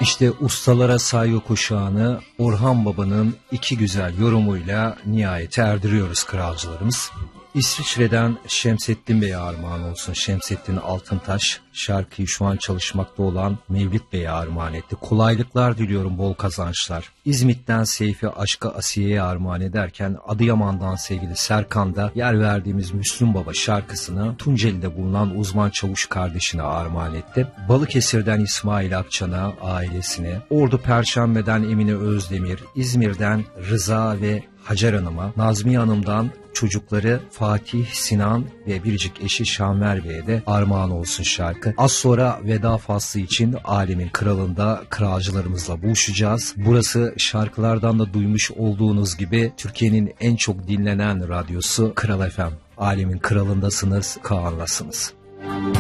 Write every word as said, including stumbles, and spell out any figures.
İşte ustalara saygı kuşağını Orhan Baba'nın iki güzel yorumuyla nihayete erdiriyoruz kralcılarımız. İsviçre'den Şemsettin Bey'e armağan olsun. Şemsettin Altıntaş şarkıyı şu an çalışmakta olan Mevlüt Bey'e armağan etti. Kolaylıklar diliyorum, bol kazançlar. İzmit'ten Seyfi Aşka Asiye'ye armağan ederken Adıyaman'dan sevgili Serkan da yer verdiğimiz Müslüm Baba şarkısını Tunceli'de bulunan uzman çavuş kardeşine armağan etti. Balıkesir'den İsmail Akçan'a, ailesine, Ordu Perşembe'den Emine Özdemir, İzmir'den Rıza ve Hacer Hanım'a, Nazmiye Hanım'dan çocukları Fatih, Sinan ve biricik eşi Şanver Bey'e de armağan olsun şarkı. Az sonra veda faslı için Alemin Kralı'nda kralcılarımızla buluşacağız. Burası şarkılardan da duymuş olduğunuz gibi Türkiye'nin en çok dinlenen radyosu Kral F M. Alemin Kralı'ndasınız, Kaan'lasınız.